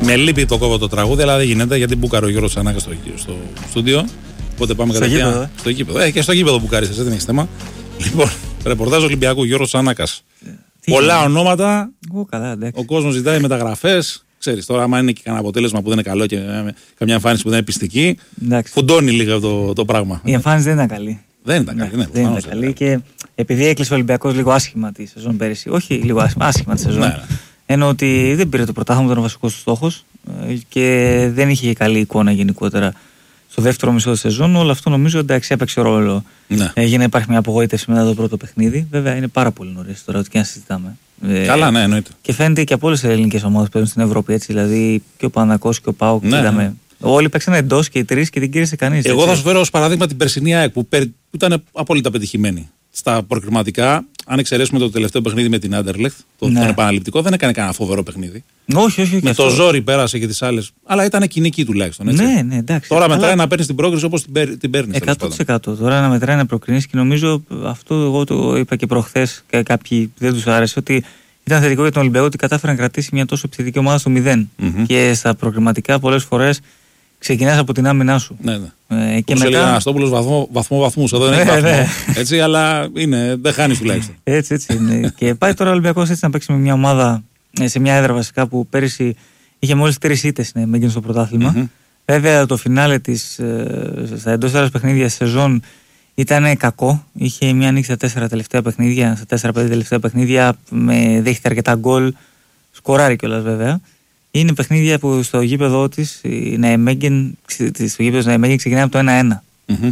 Με λείπει το κόβω το τραγούδι, αλλά δεν γίνεται γιατί μπούκαρε ο Γιώργος Σανάκας στο στούντιο. Οπότε πάμε κατευθείαν στο γήπεδο. Και στο γήπεδο μπουκάρισες, δεν έχει θέμα. Λοιπόν, ρεπορτάζ Ολυμπιακού, Γιώργος Σανάκας. Πολλά ονόματα. Ο κόσμος ζητάει μεταγραφές. Ξέρεις, τώρα, άμα είναι και κανένα αποτέλεσμα που δεν είναι καλό και καμιά εμφάνιση που δεν είναι πιστική, φουντώνει λίγο το πράγμα. Η εμφάνιση δεν ήταν καλή. Δεν ήταν καλή, ναι. Δεν ήταν καλή και επειδή έκλεισε ο Ολυμπιακός λίγο άσχημα τη σεζόν πέρυσι. Όχι λίγο άσχημα τη σεζόν. Ναι. Ενώ ότι δεν πήρε το πρωτάθλημα, ήταν ο βασικός του στόχος και δεν είχε καλή εικόνα γενικότερα στο δεύτερο μισό τη σεζόν. Όλο αυτό νομίζω εντάξει έπαιξε ρόλο. Ναι. Για να υπάρχει μια απογοήτευση μετά το πρώτο παιχνίδι. Βέβαια είναι πάρα πολύ νωρίς τώρα, ό,τι και να συζητάμε. Καλά, ναι, εννοείται. Και φαίνεται και από όλες τις ελληνικές ομάδες που παίζουν στην Ευρώπη. Έτσι, δηλαδή και ο Παναθηναϊκός και ο ΠΑΟΚ. Ναι. Όλοι παίξαν εντός και οι τρεις και δεν κύρισε κανείς. Εγώ θα σου φέρω ως παράδειγμα την περσινή ΑΕΚ που ήταν απόλυτα πετυχημένη. Στα προκριματικά, αν εξαιρέσουμε το τελευταίο παιχνίδι με την Άντερλεχτ, τον επαναληπτικό, δεν έκανε κανένα φοβερό παιχνίδι. Όχι. Με το ζόρι πέρασε και τις άλλες. Αλλά ήταν κοινική τουλάχιστον. Έτσι. Ναι, εντάξει. Τώρα μετράει να παίρνει την πρόκριση όπως την παίρνει. 100%. Τώρα να μετράει να προκρίνεις και νομίζω αυτό εγώ το είπα και προχθές και κάποιοι δεν τους άρεσε ότι ήταν θετικό για τον Ολυμπιακό ότι κατάφερε να κρατήσει μια τόσο επιθετική ομάδα στο 0. Και στα προκριματικά πολλές φορές ξεκινάς από την άμυνά σου. Ναι. Και μετά... έλεγε Αναστόπουλος βαθμούς. Εδώ δεν έχει βαθμό. Έτσι, αλλά δεν χάνεις τουλάχιστον. Έτσι είναι. Και πάει τώρα ο Ολυμπιακός έτσι να παίξει με μια ομάδα σε μια έδρα βασικά που πέρυσι είχε μόλις 3 ήττες μέγενο στο πρωτάθλημα. Βέβαια το φινάλε της στα εντός έδρας παιχνίδια σεζόν ήταν κακό. Είχε μια νίκη στα 4 τελευταία παιχνίδια, στα 4-5 τελευταία παιχνίδια, δέχεται αρκετά γκολ. Σκοράρει κιόλας βέβαια. Είναι παιχνίδια που στο γήπεδο της η Ναϊμέγεν ξεκινάει από το 1-1.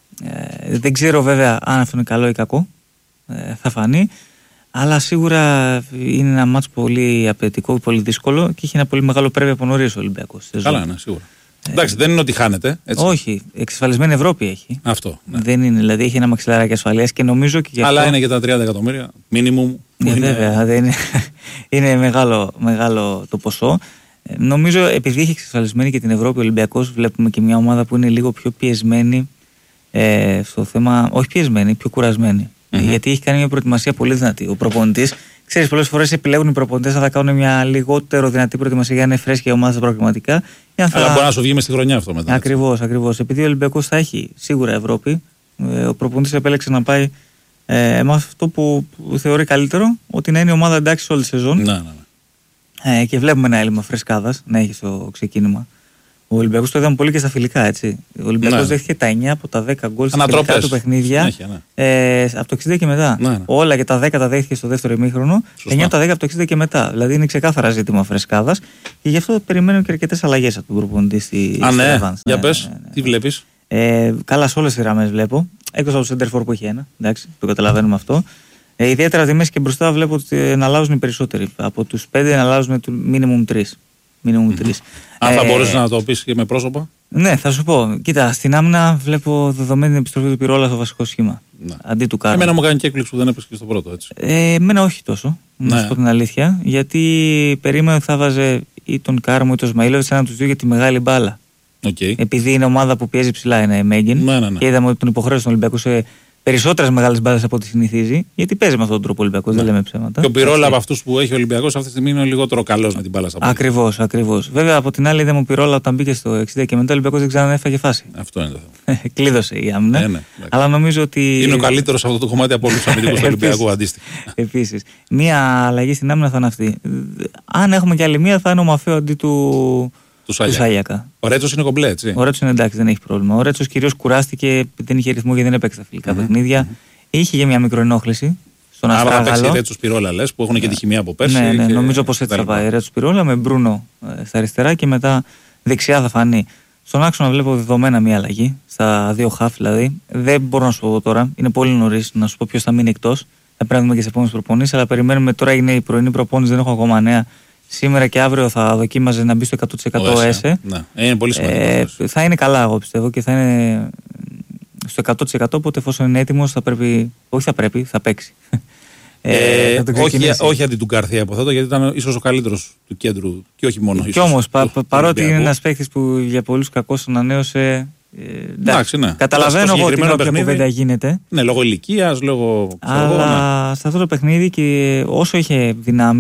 Δεν ξέρω βέβαια αν αυτό είναι καλό ή κακό. Θα φανεί. Αλλά σίγουρα είναι ένα μάτς πολύ απαιτητικό, πολύ δύσκολο και έχει ένα πολύ μεγάλο πρέπει από νωρίς ο Ολυμπιακός. Καλά, ναι, σίγουρα. Εντάξει, δεν είναι ότι χάνεται. Έτσι. Όχι, εξασφαλισμένη Ευρώπη έχει. Αυτό. Ναι. Δεν είναι, δηλαδή έχει ένα μαξιλαράκι ασφαλείας και νομίζω και γι' αυτό. Αλλά είναι και τα 30 εκατομμύρια, minimum. Βέβαια, είναι μεγάλο το ποσό. Νομίζω επειδή έχει εξασφαλισμένη και την Ευρώπη ο Ολυμπιακός, βλέπουμε και μια ομάδα που είναι λίγο πιο πιεσμένη στο θέμα. Όχι πιεσμένη, πιο κουρασμένη. Γιατί έχει κάνει μια προετοιμασία πολύ δυνατή. Ο προπονητής, ξέρεις, πολλές φορές επιλέγουν οι προπονητές να θα κάνουν μια λιγότερο δυνατή προετοιμασία για να είναι φρέσκια η ομάδα στα προκριματικά. Αλλά μπορεί να σου βγει μες στη χρονιά αυτό μετά. Ακριβώς. Επειδή ο Ολυμπιακός θα έχει σίγουρα Ευρώπη, ο προπονητής επέλεξε να πάει με αυτό που θεωρεί καλύτερο, ότι να είναι η ομάδα εντάξει όλη τη σεζόν. Ναι. Και βλέπουμε ένα έλλειμμα φρεσκάδας να έχει στο ξεκίνημα. Ο Ολυμπιακός το είδαμε πολύ και στα φιλικά, έτσι. Ο Ολυμπιακός δέχτηκε τα 9 από τα 10 γκολ στα φιλικά του παιχνίδια. Από το 60 και μετά. Ναι. Όλα και τα 10 τα δέχτηκε στο δεύτερο ημίχρονο. 9 από τα 10 από το 60 και μετά. Δηλαδή είναι ξεκάθαρα ζήτημα φρεσκάδας. Και γι' αυτό περιμένουμε και αρκετές αλλαγές από τον προπονητή στη Ρεβάνς. Για πες, τι βλέπεις. Καλά, σε όλες τις γραμμές βλέπω. Εκτός από το Σέντερφορ που έχει ένα. Εντάξει, το καταλαβαίνουμε αυτό. Ιδιαίτερα τη μέση και μπροστά βλέπω ότι να αλλάζουν οι περισσότεροι. Από τους 5 να αλλάζουν minimum 3. Αν θα μπορείς να το πεις και με πρόσωπα. Ναι, θα σου πω. Κοίτα, στην άμυνα βλέπω δεδομένη την επιστροφή του Πυρόλα στο βασικό σχήμα. Ναι. Αντί του Κάρου. Εμένα μου κάνει και έκπληξη που δεν έπαιξε και στο πρώτο, έτσι. Εμένα όχι τόσο. Να σου πω την αλήθεια. Γιατί περίμενα ότι θα βάζε ή τον Κάρμο ή τον Σμαΐλοβιτς, έναν από τους δύο για τη μεγάλη μπάλα. Επειδή είναι ομάδα που πιέζει ψηλά, είναι η Μέγεν. Και είδαμε ότι τον υποχρέωσε τον Ολυμπιακό σε περισσότερες μεγάλες μπάλες από ό,τι συνηθίζει, γιατί παίζει με αυτόν τον τρόπο ο Ολυμπιακός, δεν λέμε ψέματα. Και ο Πυρόλα από αυτούς που έχει ο Ολυμπιακός αυτή τη στιγμή είναι λιγότερο καλός με την μπάλα στα πόδια. Ακριβώς. Βέβαια από την άλλη είδαμε ο Πυρόλα όταν μπήκε στο 60 και μετά ο Ολυμπιακός δεν ξαναέφαγε φάση. Αυτό είναι το θέμα. Κλείδωσε η άμυνα. Αλλά νομίζω ότι. Είναι ο καλύτερος αυτό το κομμάτι από όλους τους αμυντικούς του Ολυμπιακού αντίστοιχα. Επίσης. Μία αλλαγή στην άμυνα θα είναι αυτή. Αν έχουμε κι άλλη μία θα είναι ο Μαφέο αντί του Σάλιακα. Ο Ρέτσος είναι κομπλέ, έτσι. Ο Ρέτσος είναι εντάξει, δεν έχει πρόβλημα. Ο Ρέτσος κυρίως κουράστηκε, δεν είχε ρυθμό γιατί δεν έπαιξε τα φιλικά παιχνίδια. Είχε για μια μικροενόχληση στον Αστράγαλο. Άρα θα παίξει Ρέτσος Πυρόλα, λες, που έχουν και τη χημεία από πέρσι. Ναι, νομίζω πως έτσι θα πάει. Ρέτσος Πυρόλα με Μπρούνο στα αριστερά και μετά δεξιά θα φανεί. Στον άξονα βλέπω δεδομένα μια αλλαγή, στα δύο χαφ δηλαδή. Δεν μπορώ να σου πω τώρα, είναι πολύ νωρίς να σου πω ποιος θα μείνει εκτός. Θα πρέπει να δούμε και σε επόμενες προπονήσεις, αλλά περιμένουμε τώρα είναι η πρωινή προπόνηση, δεν έχω ακόμα νέα. Σήμερα και αύριο θα δοκίμαζε να μπει στο 100% ΕΣΕ. Ναι, είναι πολύ σημαντικό. Θα είναι καλά, εγώ πιστεύω, και θα είναι στο 100%. Οπότε εφόσον είναι έτοιμος, θα πρέπει. Όχι, θα παίξει. Όχι αντί του Γκαρθία, υποθέτω, γιατί ήταν ίσως ο καλύτερος του κέντρου και όχι μόνο. Κι όμως, παρότι είναι ένας παίκτης που για πολλούς κακώς ανανέωσε. Εντάξει, ναι. Καταλαβαίνω εγώ ότι όποια κουβέντα γίνεται. Ναι, λόγω ηλικίας, λόγω. Αλλά σε αυτό το παιχνίδι και όσο είχε δυνάμεις.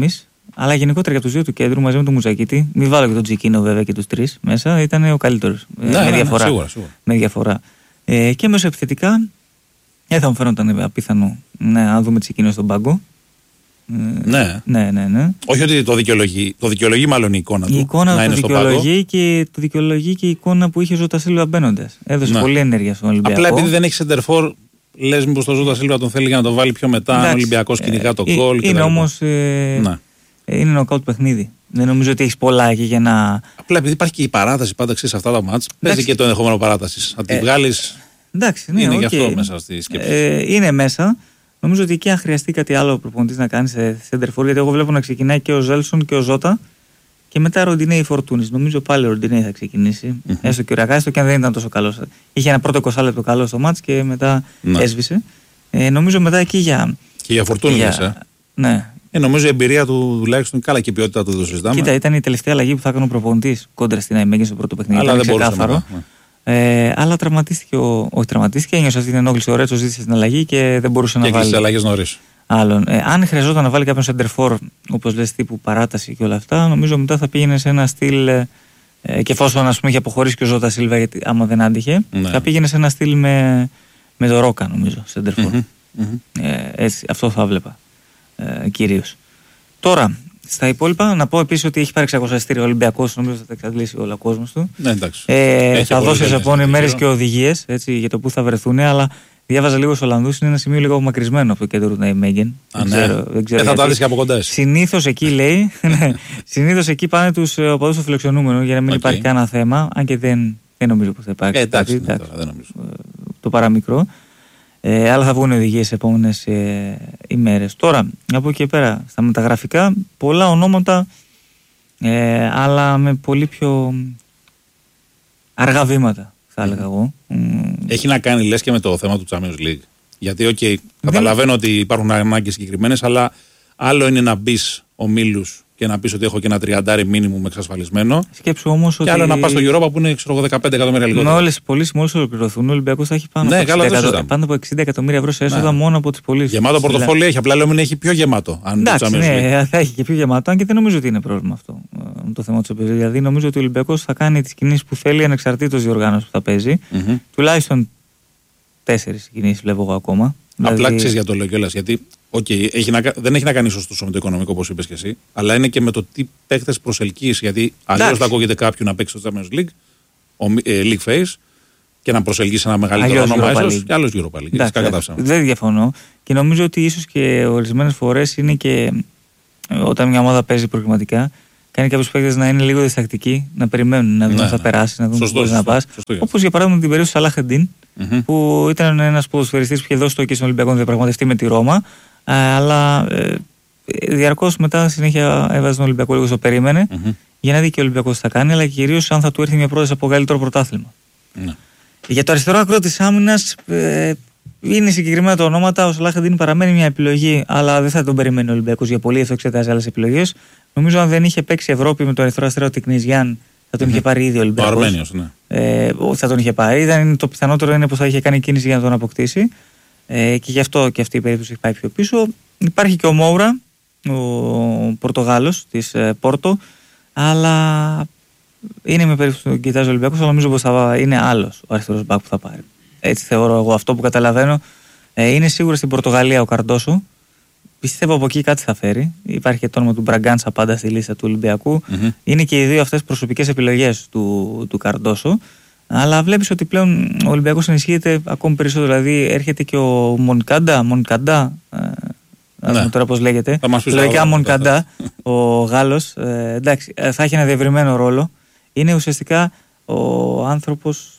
Αλλά γενικότερα για τους δύο του κέντρου μαζί με τον Μουζακίτη, μην βάλω και τον Τζικίνο βέβαια και τους τρεις μέσα, ήταν ο καλύτερος. Με διαφορά. Σίγουρα. Με διαφορά. Και μέσα επιθετικά, θα μου φαίνονταν απίθανο να δούμε Τζικίνο στον πάγκο. Ναι. Όχι ότι το δικαιολογεί. Το δικαιολογεί μάλλον η εικόνα του. Η εικόνα το δικαιολογεί και το δικαιολογεί και η εικόνα που είχε ο Ζώτα Σίλβα μπαίνοντας. Έδωσε πολλή ενέργεια στον Ολυμπιακό. Απλά επειδή δεν έχει σεντερφόρ, λες μήπως το Ζώτα Σίλβα τον θέλει για να το βάλει πιο μετά. Ο Ολυμπιακός κυνηγά το γκολ. Είναι όμως. Είναι νοκάουτ παιχνίδι. Δεν νομίζω ότι έχει πολλά εκεί για να. Απλά επειδή υπάρχει και η παράταση πάντα σε αυτά τα μάτς, παίζει και το ενδεχόμενο παράταση. Να τη βγάλει. Εντάξει, ναι, είναι γι' αυτό μέσα στη σκέψη. Είναι μέσα. Νομίζω ότι εκεί αν χρειαστεί κάτι άλλο ο προπονητής να κάνει σε center for, γιατί εγώ βλέπω να ξεκινάει και ο Ζέλσον και ο Ζώτα και μετά Ροντινέη Φορτούνης. Νομίζω πάλι ο Ροντινέη θα ξεκινήσει. Έστω και ο Ρακάς, έστω και αν δεν ήταν τόσο καλό. Είχε ένα πρώτο 20 λεπτό καλό στο μάτς και μετά έσβησε. Νομίζω μετά εκεί για. Και για Φορτούνη, ναι. Νομίζω η εμπειρία του τουλάχιστον καλά και η ποιότητα του δεν το συζητάμε. Κοίτα, ήταν η τελευταία αλλαγή που θα έκανε ο προπονητής κόντρα στην Αϊμέγεν στο πρώτο παιχνίδι. Αλλά δεν ξεκάθαρο. Αλλά τραυματίστηκε. Όχι, τραυματίστηκε, ένιωσε αυτή την ενόχληση. Ο Ρέτσο ζήτησε την αλλαγή και δεν μπορούσε να βάλει. Και αλλαγές νωρίς. Άλλον. Αν χρειαζόταν να βάλει κάποιον σεντερφόρ, όπως λες, τύπου παράταση και όλα αυτά, νομίζω μετά θα πήγαινε σε ένα στυλ. Και εφόσον είχε αποχωρήσει και ο Ζώτα Σίλβα, γιατί άμα δεν άντυχε, θα πήγαινε σε ένα στυλ με το Ρόκα, νομίζω, σεντερφόρ. Έτσι, αυτό θα βλέπα κυρίως. Τώρα, στα υπόλοιπα, να πω επίσης ότι έχει πάρει 600 εισιτήρια ο Ολυμπιακός, νομίζω θα τα εξαντλήσει όλο ο κόσμος του. Ναι, εντάξει. Θα δώσει σε επόμενες μέρες και οδηγίες για το πού θα βρεθούν, αλλά διάβαζα λίγο στους Ολλανδούς, είναι ένα σημείο λίγο απομακρυσμένο από το κέντρο του Ναϊμέγεν. Δεν ξέρω. Θα τα δεις και από κοντά. Συνήθως εκεί λέει, συνήθως εκεί πάνε τους οπαδούς του φιλοξενούμενου για να μην υπάρχει κανένα θέμα, αν και δεν νομίζω που θα υπάρξει. Εντάξει, το παραμικρό. Αλλά θα βγουν οδηγίες σε επόμενες ημέρες. Τώρα, από εκεί και πέρα, στα μεταγραφικά, πολλά ονόματα, αλλά με πολύ πιο αργά βήματα, θα έλεγα εγώ. Έχει να κάνει, λες, και με το θέμα του Champions League. Γιατί, καταλαβαίνω ότι υπάρχουν ανάγκες συγκεκριμένες, αλλά άλλο είναι να μπεις ομίλους και να πεις ότι έχω και ένα 30 μίνιμουμ εξασφαλισμένο. Σκέψου όμως ότι. Και άλλο να πας στο Europa που είναι 15 εκατομμύρια λιγότερα. Με όλες τις πωλήσεις μόλις ολοκληρωθούν, ο Ολυμπιακός θα έχει πάνω από 60 εκατομμύρια ευρώ σε έσοδα μόνο από τις πωλήσεις. Γεμάτο πορτοφόλι έχει, απλά λέμε έχει πιο γεμάτο. Εντάξει, ναι, θα έχει και πιο γεμάτο, αν και δεν νομίζω ότι είναι πρόβλημα αυτό το θέμα του Champions. Δηλαδή, νομίζω ότι ο Ολυμπιακός θα κάνει τις κινήσεις που θέλει ανεξαρτήτως διοργάνωσης που θα παίζει. Τουλάχιστον 4 κινήσεις βλέπω εγώ ακόμα. Απλά ξέρεις για το λέω κιόλας, γιατί δεν έχει να κάνει σωστό με το οικονομικό όπως είπες και εσύ, αλλά είναι και με το τι παίκτες προσελκύεις. Γιατί αλλιώς θα ακούγεται κάποιον να παίξει στο Champions League, League Phase, και να προσελκύσει ένα μεγαλύτερο όνομα ίσως, και άλλος Europa League. Δεν διαφωνώ. Και νομίζω ότι ίσως και ορισμένες φορές είναι και όταν μια ομάδα παίζει προγραμματικά, κάνει κάποιους παίκτες να είναι λίγο διστακτικοί, να περιμένουν να δουν αν θα περάσει, να δουν πώς μπορεί να πας. Όπως για παράδειγμα την περίπτωση του Σαλάχ-Εντίν, που ήταν ένας ποδοσφαιριστής που είχε δώσει το OK στον Ολυμπιακό να διαπραγματευτεί με τη Ρώμα, αλλά διαρκώς μετά συνέχεια έβαζε τον Ολυμπιακό λίγο στο περίμενε, για να δει και ο Ολυμπιακός τι θα κάνει, αλλά κυρίως αν θα του έρθει μια πρόταση από καλύτερο πρωτάθλημα. Για το αριστερό άκρο της άμυνας είναι συγκεκριμένα τα ονόματα. Ο Σαλάχ-Εντίν παραμένει μια επιλογή, αλλά δεν θα τον περιμένει ο Ολυμπιακός για πολύ, αυτό εξετάζει άλλες επιλογές. Νομίζω αν δεν είχε παίξει Ευρώπη με το αριστερό αστέρω Τικνιζιάν, θα τον είχε πάρει ήδη ο Ολυμπιακός. Ο Αρμένιος, ναι. Θα τον είχε πάρει. Το πιθανότερο είναι πως θα είχε κάνει κίνηση για να τον αποκτήσει. Και γι' αυτό και αυτή η περίπτωση έχει πάει πιο πίσω. Υπάρχει και ο Μόουρα, ο Πορτογάλος της Πόρτο, αλλά είναι με περίπτωση που κοιτάζει ο Ολυμπιακός, αλλά νομίζω πως θα είναι άλλος ο αριστερός μπακ που θα πάρει. Έτσι θεωρώ εγώ, αυτό που καταλαβαίνω. Είναι σίγουρα στην Πορτογαλία ο Καρντόσο. Πιστεύω από εκεί κάτι θα φέρει. Υπάρχει και το όνομα του Μπραγκάντσα πάντα στη λίστα του Ολυμπιακού. Είναι και οι δύο αυτές προσωπικές επιλογές του Καρντόσο. Αλλά βλέπεις ότι πλέον ο Ολυμπιακός ενισχύεται ακόμη περισσότερο. Δηλαδή έρχεται και ο Μονκαντά. Τώρα πώς λέγεται. Λογικά Μονκαντά, ο Γάλλος. Εντάξει, θα έχει ένα διευρυμένο ρόλο. Είναι ουσιαστικά ο άνθρωπος.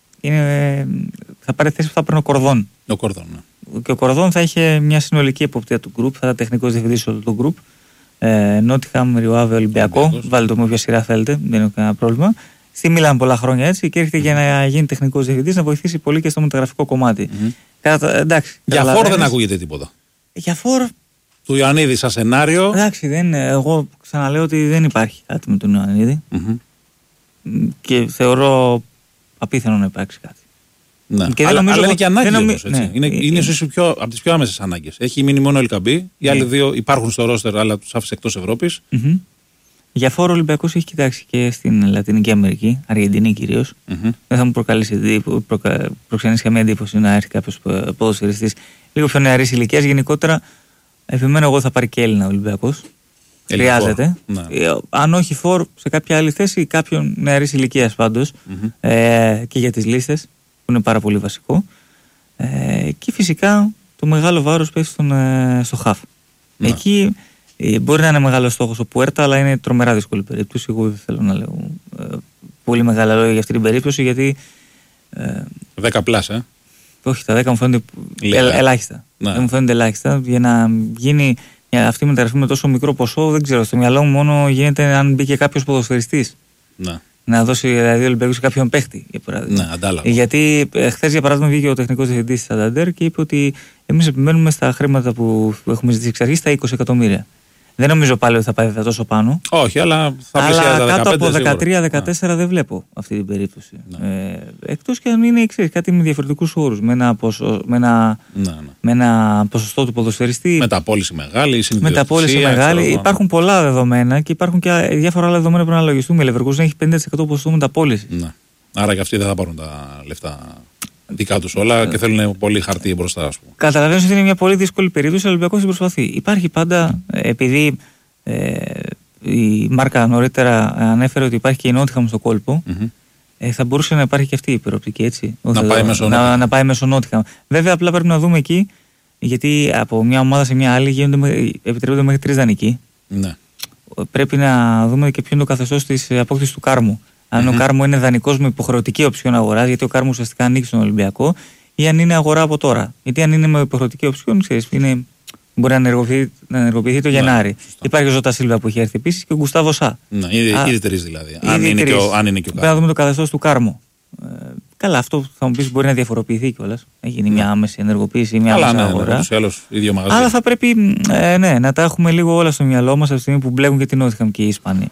Θα πάρει θέση που θα παίρνει ο Κορδόν. Και ο Κορδόν θα είχε μια συνολική εποπτεία του γκρουπ, θα ήταν τεχνικός διευθυντής όλο το γκρουπ. Νότιχαμ, Ριουάβε, Ολυμπιακό. Βάλτε το με όποια σειρά θέλετε, δεν είναι κανένα πρόβλημα. Στη Μίλαν πολλά χρόνια έτσι και έρχεται για να γίνει τεχνικός διευθυντής, να βοηθήσει πολύ και στο μεταγραφικό κομμάτι. Για φόρ δεν ακούγεται τίποτα. Για φόρ. Του Ιωαννίδη σαν σενάριο. Εντάξει, εγώ ξαναλέω ότι δεν υπάρχει κάτι με τον Ιωαννίδη. Και θεωρώ απίθανο να υπάρξει κάτι. Ναι. Και αλλά νομίζω, είναι και ανάγκη όμως, ναι. είναι ίσως από τις πιο άμεσες ανάγκες. Έχει μείνει μόνο ο Ελκαμπή, οι άλλοι δύο υπάρχουν στο ρόστερ, αλλά τους άφησε εκτός Ευρώπης. Για φόρο ο Ολυμπιακός έχει κοιτάξει και στην Λατινική Αμερική, Αργεντινή κυρίως. Δεν θα μου προξενήσει καμία εντύπωση να έρθει κάποιος ποδοσφαιριστής λίγο πιο νεαρής ηλικίας. Γενικότερα, επιμένω εγώ θα πάρει και Έλληνα ο Ολυμπιακός. Χρειάζεται. Ναι. Αν όχι φόρ, σε κάποια άλλη θέση, κάποιον νεαρής ηλικίας πάντως. Και για τις λίστες, που είναι πάρα πολύ βασικό. Και φυσικά το μεγάλο βάρος πέφτει στο χαφ. Ναι. Εκεί μπορεί να είναι μεγάλο στόχος ο Πουέρτα, αλλά είναι τρομερά δύσκολη περίπτωση. Εγώ δεν θέλω να λέω πολύ μεγάλα λόγια για αυτή την περίπτωση, γιατί. 10 πλάς, Όχι, τα 10 μου φαίνονται ελάχιστα. Ναι. Δεν μου φαίνονται ελάχιστα. Για να γίνει αυτή η μεταγραφή με τόσο μικρό ποσό, δεν ξέρω. Στο μυαλό μου μόνο γίνεται αν μπήκε κάποιος ποδοσφαιριστής. Ναι. Να δώσει δηλαδή ο Ολυμπιακός σε κάποιον παίχτη, για παράδειγμα. Ναι, αντάλλαγμα. Γιατί χθες, για παράδειγμα, βγήκε ο τεχνικός διευθυντής της Σανταντέρ και είπε ότι εμείς επιμένουμε στα χρήματα που έχουμε ζητήσει εξ αρχής, στα 20 εκατομμύρια. Δεν νομίζω πάλι ότι θα πάει τόσο πάνω. Όχι, αλλά θα πλησιάζει τα 15. Κάτω από 13-14 δεν βλέπω αυτή την περίπτωση. Ναι. Εκτός και αν είναι κάτι με διαφορετικούς όρους. Με ένα ποσοστό του ποδοσφαιριστή. Μεταπώληση μεγάλη. Υπάρχουν πολλά δεδομένα και υπάρχουν και διάφορα άλλα δεδομένα που πρέπει να λογιστούμε. Η Leverkusen έχει 50% ποσοστό μεταπώληση. Ναι. Άρα και αυτοί δεν θα πάρουν τα λεφτά δικά τους όλα και θέλουν πολύ χαρτί μπροστά, ας πούμε. Καταλαβαίνω ότι είναι μια πολύ δύσκολη περίπτωση, αλλά ο Ολυμπιακός την προσπαθεί. Υπάρχει πάντα, επειδή η Μάρκα νωρίτερα ανέφερε ότι υπάρχει και η Νότιχαμ στο κόλπο, θα μπορούσε να υπάρχει και αυτή η υπεροπτική, έτσι. Να πάει μέσω Νότιχαμ. Βέβαια, απλά πρέπει να δούμε εκεί, γιατί από μια ομάδα σε μια άλλη επιτρέπονται μέχρι 3 δανεικοί. Ναι. Πρέπει να δούμε και ποιο είναι το καθεστώς της απόκτησης του Κάρμου. Αν ο Κάρμο είναι δανεικός με υποχρεωτική οψιόν αγοράς, γιατί ο Κάρμο ουσιαστικά ανήκει στον Ολυμπιακό, ή αν είναι αγορά από τώρα. Γιατί αν είναι με υποχρεωτική οψιόν, ξέρεις, μπορεί να ενεργοποιηθεί το Γενάρη. Υπάρχει ο Ζώτα Σίλβα που έχει έρθει επίσης και ο Γκουστάβο Σα. Ναι, ήδη 3 δηλαδή. Αν είναι και ο Κάρμο. Πρέπει να δούμε το καθεστώς του Κάρμο. Καλά, αυτό θα μου πεις μπορεί να διαφοροποιηθεί κιόλας. Έχει γίνει μια άμεση ενεργοποίηση ή μια άμεση αγορά. Αλλά θα πρέπει να τα έχουμε λίγο όλα στο μυαλό μας από τη στιγμή που μπλέκουν και την Νότιχαμ και οι Ισπανοί.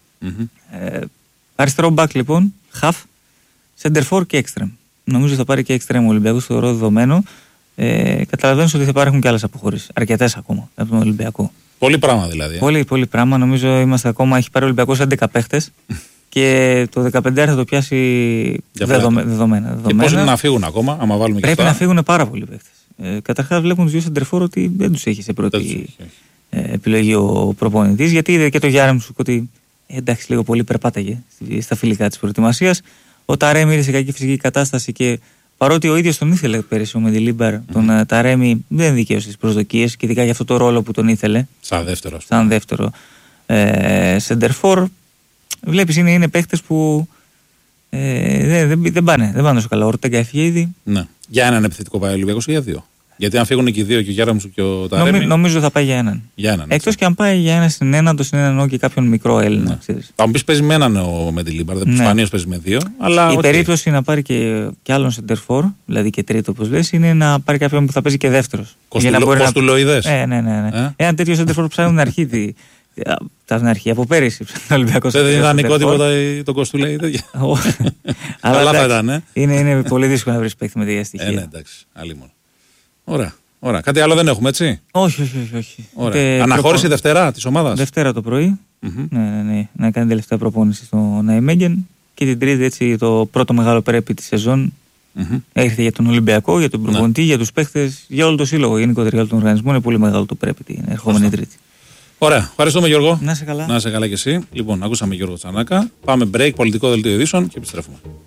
Αριστερό μπακ λοιπόν, half, center for και extreme. Νομίζω θα πάρει και extreme ο Ολυμπιακός, θεωρώ δεδομένο. Καταλαβαίνεις ότι θα υπάρχουν και άλλες αποχωρήσεις. Αρκετές ακόμα από τον Ολυμπιακό. Πολύ πράγμα δηλαδή. Πολύ πράγμα. Νομίζω είμαστε ακόμα, έχει πάρει ο Ολυμπιακός 11 παίχτες και το 15 θα το πιάσει δεδομένα. Και πώς είναι να φύγουν ακόμα, άμα βάλουμε και αυτά. Πρέπει να φύγουν πάρα πολλοί παίχτες. Καταρχάς βλέπουν τους δύο center for ότι δεν τους έχει σε πρώτη επιλογή ο προπονητής, γιατί είδε και το Γιάρεμτσουκ ότι. Εντάξει, λίγο πολύ περπάταγε στα φιλικά της προετοιμασίας. Ο Ταρέμι είναι σε κακή φυσική κατάσταση και παρότι ο ίδιος τον ήθελε πέρυσι ο Μεντιλίμπαρ, τον Ταρέμι δεν δικαίωσε τις προσδοκίες και ειδικά για αυτό το ρόλο που τον ήθελε. Σαν δεύτερο σεντερφόρ. Βλέπεις είναι παίχτες που δεν πάνε τόσο καλά. Ο Ορτέγκα έφυγε ήδη. Ναι. Για έναν επιθετικό πάει ο Ολυμπιακός ή για 2? Γιατί αν φύγουν και οι δύο, και ο Γιάρεμτσουκ και ο Ταρέμι. Νομίζω θα πάει για έναν. Εκτός και αν πάει για ένα στην έναν, το στην έναν και κάποιον μικρό Έλληνα. Ναι. Θα μου πει παίζει με έναν ο Μεντιλίμπαρ, δεν σπανίως παίζει με 2. Αλλά η περίπτωση να πάρει και άλλον σεντερφόρ, δηλαδή και τρίτο, όπως λες, είναι να πάρει κάποιον που θα παίζει και δεύτερος. Κοστουλοειδές. Ναι. Ένα τέτοιο σεντερφόρ ψάχνει την αρχή, από πέρυσι. Δεν είναι ιδανικό τίποτα το Κοστουλέ. Αλλά θα ήταν. Είναι πολύ δύσκολο να βρει παίκτη με τέτοια στοιχεία. Ναι, εντάξει, άλλη μόνο. Ωραία. Κάτι άλλο δεν έχουμε, έτσι? Όχι. Αναχώρηση Δευτέρα της ομάδας. Δευτέρα το πρωί. Ναι, να κάνει τελευταία προπόνηση στο Ναϊμέγγεν. Και την Τρίτη, έτσι, το πρώτο μεγάλο πρέπει της σεζόν. Έρχεται για τον Ολυμπιακό, για τον προπονητή, για τους παίχτες, για όλο το σύλλογο. Γενικότερα για όλο τον οργανισμό. Είναι πολύ μεγάλο το πρέπει την ερχόμενη Τρίτη. Ωραία. Ευχαριστούμε, Γιώργο. Να είσαι καλά. Να είσαι καλά κι εσύ. Λοιπόν, ακούσαμε Γιώργο Τσανάκα. Πάμε break, πολιτικό δελτίο ειδήσεων και επιστρέφουμε.